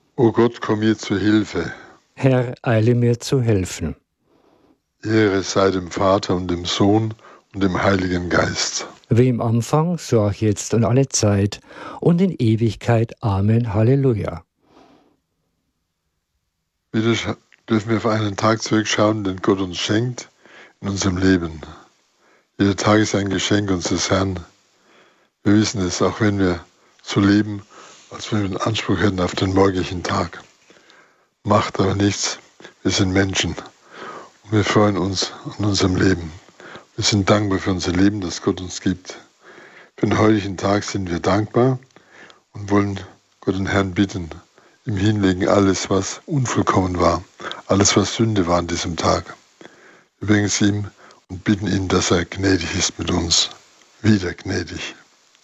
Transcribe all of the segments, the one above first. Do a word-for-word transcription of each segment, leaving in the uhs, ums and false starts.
O Gott, komm mir zu Hilfe. Herr, eile mir zu helfen. Ehre sei dem Vater und dem Sohn und dem Heiligen Geist. Wie im Anfang, so auch jetzt und alle Zeit und in Ewigkeit. Amen. Halleluja. Wieder dürfen wir auf einen Tag zurückschauen, den Gott uns schenkt in unserem Leben. Jeder Tag ist ein Geschenk unseres Herrn. Wir wissen es, auch wenn wir so leben, als wenn wir den Anspruch hätten auf den morgigen Tag. Macht aber nichts, wir sind Menschen und wir freuen uns an unserem Leben. Wir sind dankbar für unser Leben, das Gott uns gibt. Für den heutigen Tag sind wir dankbar und wollen Gott den Herrn bitten, ihm hinlegen alles, was unvollkommen war, alles, was Sünde war an diesem Tag. Wir bringen es ihm und bitten ihn, dass er gnädig ist mit uns, wieder gnädig.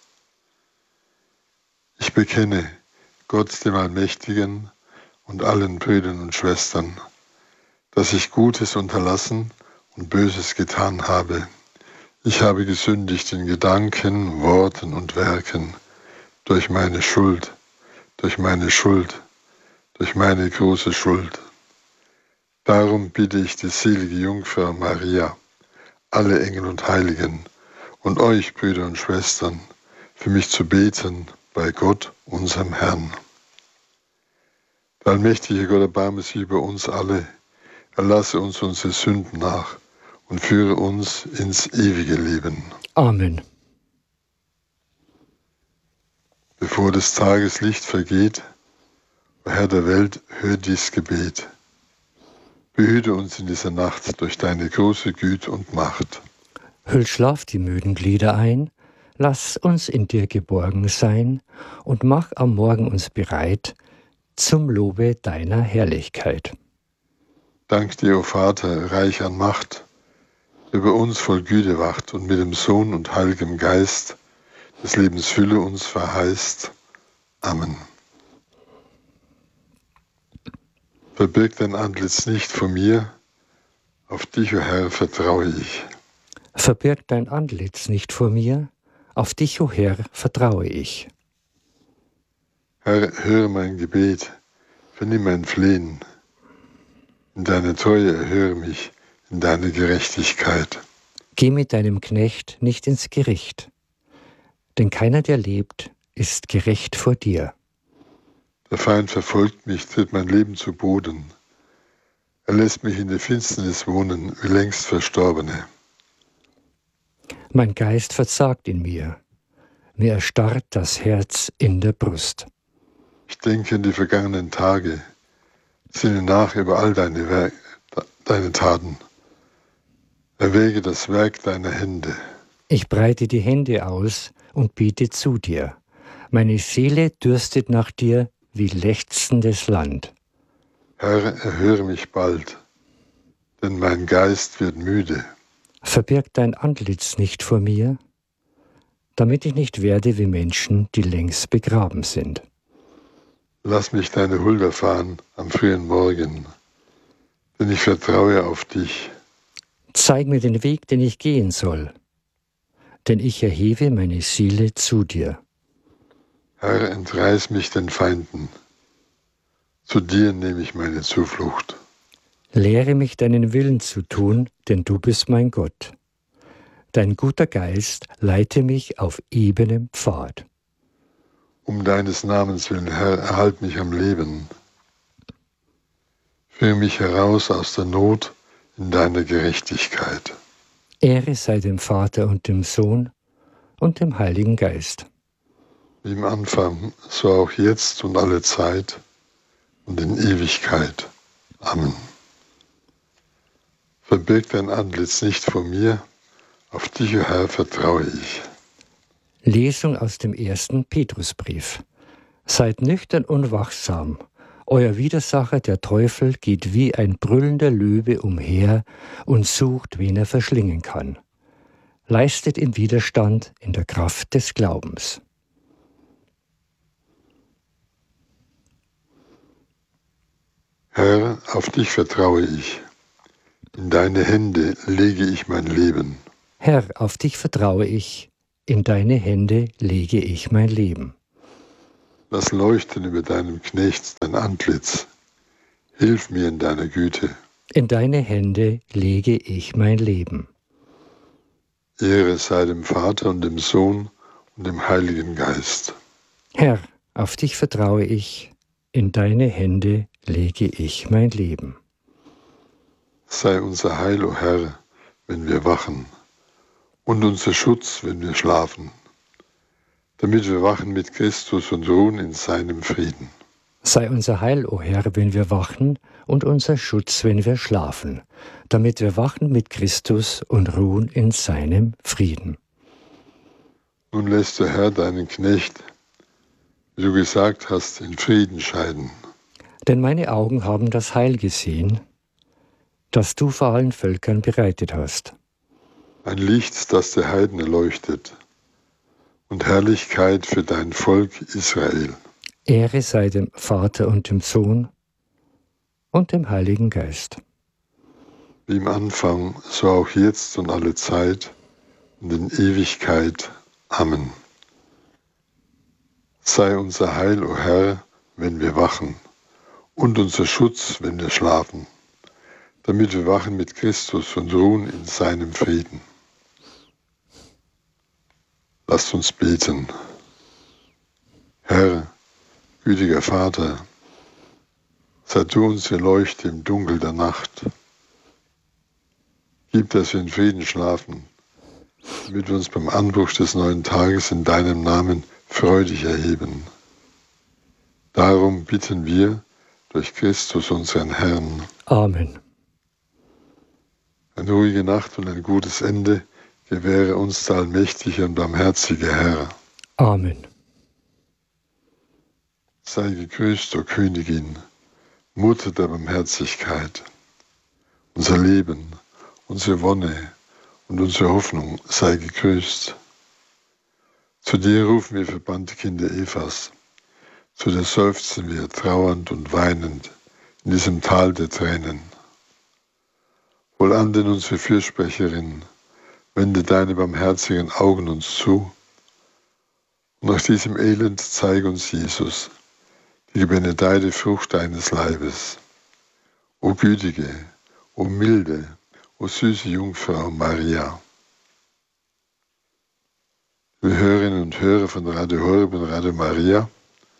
Ich bekenne Gott, dem Allmächtigen, und allen Brüdern und Schwestern, dass ich Gutes unterlassen und Böses getan habe. Ich habe gesündigt in Gedanken, Worten und Werken, durch meine Schuld, durch meine Schuld, durch meine große Schuld. Darum bitte ich die selige Jungfrau Maria, alle Engel und Heiligen und euch, Brüder und Schwestern, für mich zu beten bei Gott, unserem Herrn. Der allmächtige Gott, erbarme sich über uns alle, erlasse uns unsere Sünden nach und führe uns ins ewige Leben. Amen. Bevor des Tages Licht vergeht, o Herr der Welt, hör dies Gebet. Behüte uns in dieser Nacht durch deine große Güte und Macht. Hüll Schlaf die müden Glieder ein, lass uns in dir geborgen sein und mach am Morgen uns bereit zum Lobe deiner Herrlichkeit. Dank dir, o Vater, reich an Macht, der über uns voll Güte wacht und mit dem Sohn und Heiligem Geist des Lebens Fülle uns verheißt. Amen. Verbirg dein Antlitz nicht vor mir, auf dich, o Herr, vertraue ich. Verbirg dein Antlitz nicht vor mir, auf dich, o Herr, vertraue ich. Herr, höre mein Gebet, vernimm mein Flehen. In deine Treue erhöre mich, in deine Gerechtigkeit. Geh mit deinem Knecht nicht ins Gericht, denn keiner, der lebt, ist gerecht vor dir. Der Feind verfolgt mich, tritt mein Leben zu Boden. Er lässt mich in der Finsternis wohnen, wie längst Verstorbene. Mein Geist verzagt in mir, mir erstarrt das Herz in der Brust. Ich denke an die vergangenen Tage, sinne nach über all deine, Werk, deine Taten. Erwäge das Werk deiner Hände. Ich breite die Hände aus und bete zu dir. Meine Seele dürstet nach dir wie lechzendes Land. Herr, erhöre mich bald, denn mein Geist wird müde. Verbirg dein Antlitz nicht vor mir, damit ich nicht werde wie Menschen, die längst begraben sind. Lass mich deine Huld erfahren am frühen Morgen, denn ich vertraue auf dich. Zeig mir den Weg, den ich gehen soll, denn ich erhebe meine Seele zu dir. Herr, entreiß mich den Feinden. Zu dir nehme ich meine Zuflucht. Lehre mich deinen Willen zu tun, denn du bist mein Gott. Dein guter Geist leite mich auf ebenem Pfad. Um deines Namens willen, Herr, erhalt mich am Leben. Führe mich heraus aus der Not in deine Gerechtigkeit. Ehre sei dem Vater und dem Sohn und dem Heiligen Geist. Wie im Anfang, so auch jetzt und alle Zeit und in Ewigkeit. Amen. Verbirg dein Antlitz nicht vor mir, auf dich, o Herr, vertraue ich. Lesung aus dem ersten Petrusbrief. Seid nüchtern und wachsam. Euer Widersacher, der Teufel, geht wie ein brüllender Löwe umher und sucht, wen er verschlingen kann. Leistet ihm Widerstand in der Kraft des Glaubens. Herr, auf dich vertraue ich. In deine Hände lege ich mein Leben. Herr, auf dich vertraue ich. In deine Hände lege ich mein Leben. Lass leuchten über deinem Knecht dein Antlitz. Hilf mir in deiner Güte. In deine Hände lege ich mein Leben. Ehre sei dem Vater und dem Sohn und dem Heiligen Geist. Herr, auf dich vertraue ich, in deine Hände lege ich mein Leben. Sei unser Heil, o Herr, wenn wir wachen, und unser Schutz, wenn wir schlafen, damit wir wachen mit Christus und ruhen in seinem Frieden. Sei unser Heil, o Herr, wenn wir wachen, und unser Schutz, wenn wir schlafen, damit wir wachen mit Christus und ruhen in seinem Frieden. Nun lässt der Herr deinen Knecht, wie du gesagt hast, in Frieden scheiden. Denn meine Augen haben das Heil gesehen, das du vor allen Völkern bereitet hast. Ein Licht, das der Heiden erleuchtet, und Herrlichkeit für dein Volk Israel. Ehre sei dem Vater und dem Sohn und dem Heiligen Geist. Wie im Anfang, so auch jetzt und alle Zeit und in Ewigkeit. Amen. Sei unser Heil, o Herr, wenn wir wachen, und unser Schutz, wenn wir schlafen, damit wir wachen mit Christus und ruhen in seinem Frieden. Lasst uns beten. Herr, gütiger Vater, sei du unsere Leuchte im Dunkel der Nacht. Gib, dass wir in Frieden schlafen, damit wir uns beim Anbruch des neuen Tages in deinem Namen freudig erheben. Darum bitten wir durch Christus, unseren Herrn. Amen. Eine ruhige Nacht und ein gutes Ende gewähre uns der allmächtige und barmherzige Herr. Amen. Sei gegrüßt, o Königin, Mutter der Barmherzigkeit. Unser Leben, unsere Wonne und unsere Hoffnung sei gegrüßt. Zu dir rufen wir verbannte Kinder Evas, zu dir seufzen wir trauernd und weinend in diesem Tal der Tränen. Wohlan denn unsere Fürsprecherin, wende deine barmherzigen Augen uns zu, und nach diesem Elend zeige uns Jesus, die gebenedeite Frucht deines Leibes. O gütige, o milde, o süße Jungfrau Maria. Liebe Hörerinnen und Hörer von Radio Horeb und Radio Maria,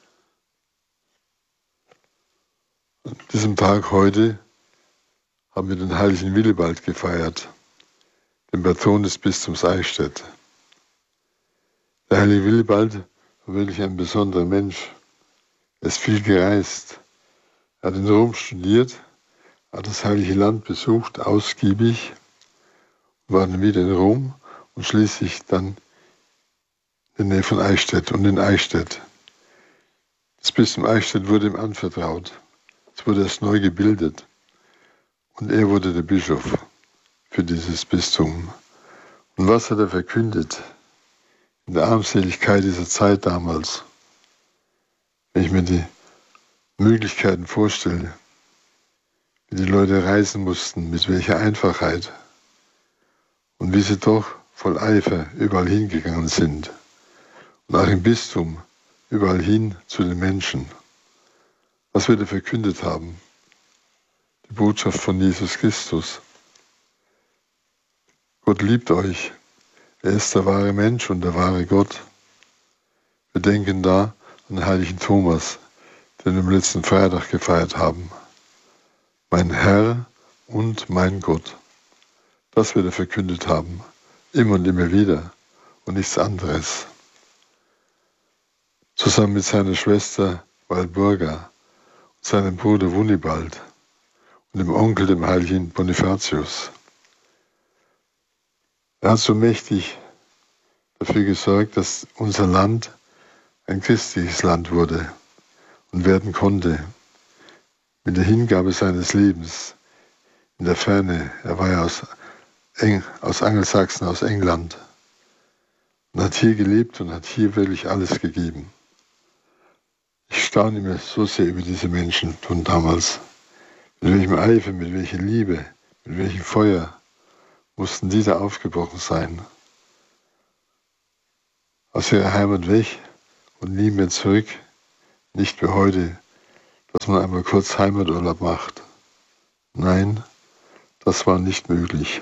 an diesem Tag heute haben wir den heiligen Willibald gefeiert, den Patron des Bistums Eichstätt. Der heilige Willibald war wirklich ein besonderer Mensch. Er ist viel gereist. Er hat in Rom studiert, hat das heilige Land besucht, ausgiebig, war dann wieder in Rom und schließlich dann in der Nähe von Eichstätt und in Eichstätt. Das Bistum Eichstätt wurde ihm anvertraut. Es wurde erst neu gebildet und er wurde der Bischof für dieses Bistum. Und was hat er verkündet in der Armseligkeit dieser Zeit damals? Wenn ich mir die Möglichkeiten vorstelle, wie die Leute reisen mussten, mit welcher Einfachheit und wie sie doch voll Eifer überall hingegangen sind und auch im Bistum überall hin zu den Menschen. Was wir da verkündet haben, die Botschaft von Jesus Christus. Gott liebt euch, er ist der wahre Mensch und der wahre Gott. Wir denken da an den heiligen Thomas, den wir am letzten Freitag gefeiert haben. Mein Herr und mein Gott. Das wir da verkündet haben, immer und immer wieder und nichts anderes. Zusammen mit seiner Schwester Walburga und seinem Bruder Wunibald und dem Onkel, dem heiligen Bonifatius. Er hat so mächtig dafür gesorgt, dass unser Land ein christliches Land wurde und werden konnte. Mit der Hingabe seines Lebens in der Ferne. Er war ja aus, Eng, aus Angelsachsen, aus England und hat hier gelebt und hat hier wirklich alles gegeben. Ich staune mir so sehr über diese Menschen von damals. Mit welchem Eifer, mit welcher Liebe, mit welchem Feuer mussten die da aufgebrochen sein. Aus ihrer Heimat weg und nie mehr zurück nicht wie heute, dass man einmal kurz Heimaturlaub macht. Nein, das war nicht möglich.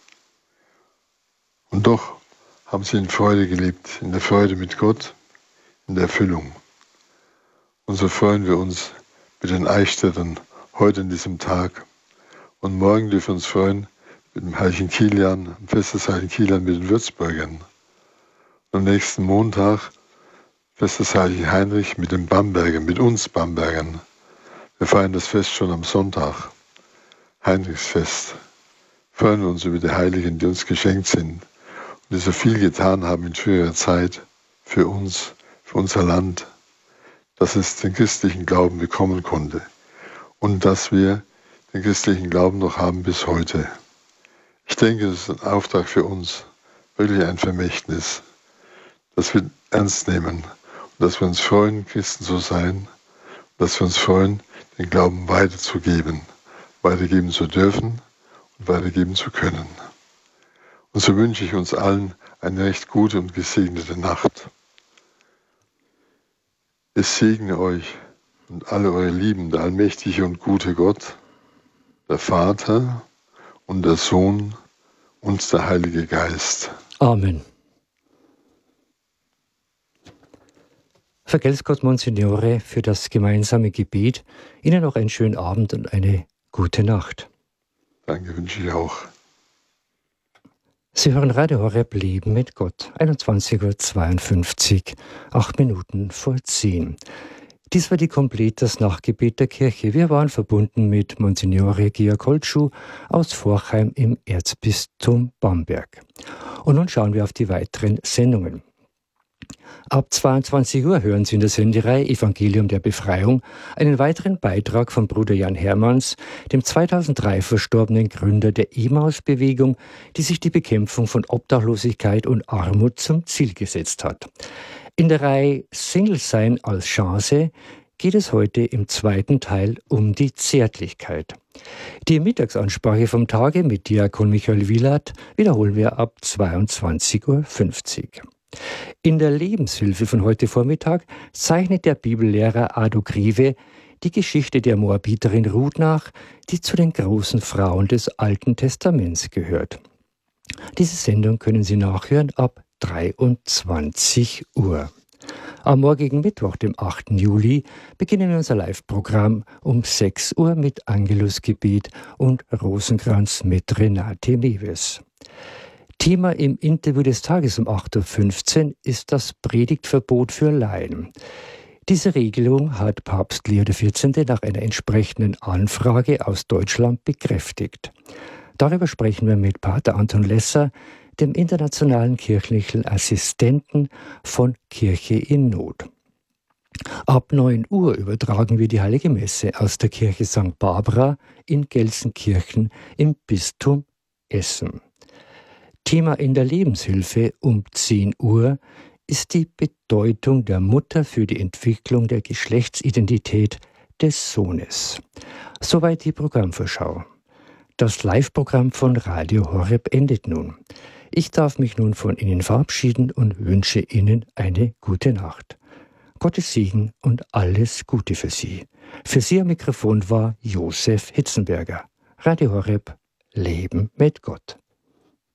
Und doch haben sie in Freude gelebt, in der Freude mit Gott, in der Erfüllung. Und so freuen wir uns mit den Eichstättern heute an diesem Tag. Und morgen dürfen wir uns freuen mit dem Heiligen Kilian, am Fest des Heiligen Kilian mit den Würzburgern. Und am nächsten Montag Fest des Heiligen Heinrich mit den Bambergern, mit uns Bambergern. Wir feiern das Fest schon am Sonntag, Heinrichsfest. Freuen wir uns über die Heiligen, die uns geschenkt sind und die so viel getan haben in früherer Zeit für uns, für unser Land, dass es den christlichen Glauben bekommen konnte und dass wir den christlichen Glauben noch haben bis heute. Ich denke, das ist ein Auftrag für uns, wirklich ein Vermächtnis, das wir ernst nehmen und dass wir uns freuen, Christen zu sein und dass wir uns freuen, den Glauben weiterzugeben, weitergeben zu dürfen und weitergeben zu können. Und so wünsche ich uns allen eine recht gute und gesegnete Nacht. Es segne euch und alle eure Lieben, der allmächtige und gute Gott, der Vater und der Sohn und der Heilige Geist. Amen. Vergelt's Gott, Monsignore, für das gemeinsame Gebet. Ihnen noch einen schönen Abend und eine gute Nacht. Danke, wünsche ich auch. Sie hören Radio Horeb Leben mit Gott, einundzwanzig Uhr zweiundfünfzig, acht Minuten vor zehn. Dies war die Completas Nachtgebet der Kirche. Wir waren verbunden mit Monsignore Georg Holtschuh aus Forchheim im Erzbistum Bamberg. Und nun schauen wir auf die weiteren Sendungen. Ab zweiundzwanzig Uhr hören Sie in der Sendereihe Evangelium der Befreiung einen weiteren Beitrag von Bruder Jan Hermanns, dem zweitausenddrei verstorbenen Gründer der Emmaus-Bewegung, die sich die Bekämpfung von Obdachlosigkeit und Armut zum Ziel gesetzt hat. In der Reihe Single sein als Chance geht es heute im zweiten Teil um die Zärtlichkeit. Die Mittagsansprache vom Tage mit Diakon Michael Wielert wiederholen wir ab zweiundzwanzig Uhr fünfzig. In der Lebenshilfe von heute Vormittag zeichnet der Bibellehrer Ado Grieve die Geschichte der Moabiterin Ruth nach, die zu den großen Frauen des Alten Testaments gehört. Diese Sendung können Sie nachhören ab dreiundzwanzig Uhr. Am morgigen Mittwoch, dem achten Juli, beginnen wir unser Live-Programm um sechs Uhr mit Angelusgebet und Rosenkranz mit Renate Mewes. Thema im Interview des Tages um acht Uhr fünfzehn ist das Predigtverbot für Laien. Diese Regelung hat Papst Leo der vierzehnte nach einer entsprechenden Anfrage aus Deutschland bekräftigt. Darüber sprechen wir mit Pater Anton Lesser, dem internationalen kirchlichen Assistenten von Kirche in Not. Ab neun Uhr übertragen wir die Heilige Messe aus der Kirche Sankt Barbara in Gelsenkirchen im Bistum Essen. Thema in der Lebenshilfe um zehn Uhr ist die Bedeutung der Mutter für die Entwicklung der Geschlechtsidentität des Sohnes. Soweit die Programmvorschau. Das Live-Programm von Radio Horeb endet nun. Ich darf mich nun von Ihnen verabschieden und wünsche Ihnen eine gute Nacht. Gottes Segen und alles Gute für Sie. Für Sie am Mikrofon war Josef Hitzenberger. Radio Horeb, Leben mit Gott.